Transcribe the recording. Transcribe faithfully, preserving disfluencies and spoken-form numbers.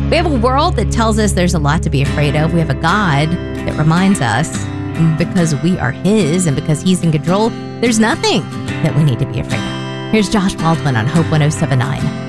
We have a world that tells us there's a lot to be afraid of. We have a God that reminds us, because we are His and because He's in control, there's nothing that we need to be afraid of. Here's Josh Baldwin on Hope one oh seven point nine.